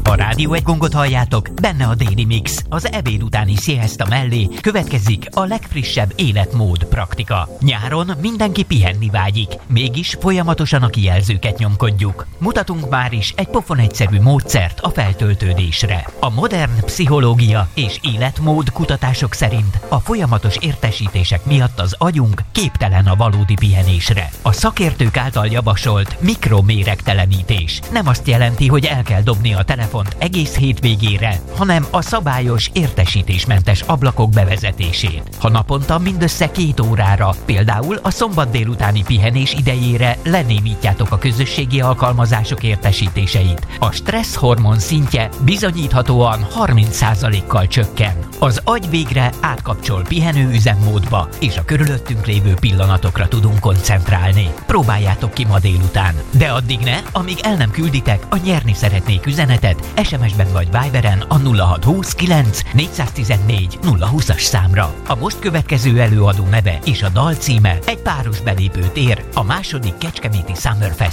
A Rádió Egy gongot halljátok, benne a Daily Mix. Az ebéd utáni siesta mellé következik a legfrissebb életmód praktika. Nyáron mindenki pihenni vágyik, mégis folyamatosan a kijelzőket nyomkodjuk. Mutatunk már is egy pofon egyszerű módszert a feltöltődésre. A modern pszichológia és életmód kutatások szerint a folyamatos értesítések miatt az agyunk képtelen a valódi pihenésre. A szakértők által javasolt mikroméregtelenítés nem azt jelenti, hogy el kell dobni a telefont egész hétvégére, hanem a szabályos értesítésmentes ablakok bevezetését. Ha naponta mindössze 2 órára, például a szombat délutáni pihenés idejére lenémítjátok a közösségi alkalmazások értesítéseit, a stresszhormon szintje bizonyíthatóan 30%-kal csökken. Az agy végre átkapcsol pihenő üzemmódba, és a körülöttünk lévő pillanatokra tudunk koncentrálni. Próbáljátok ki ma délután. De addig ne, amíg el nem külditek a nyerni szeretnék üzenetet SMS-ben vagy Viberen a 0629 414 020-as számra. A most következő előadó neve és a dal címe egy páros belépőt ér a második Kecskeméti Summer Fest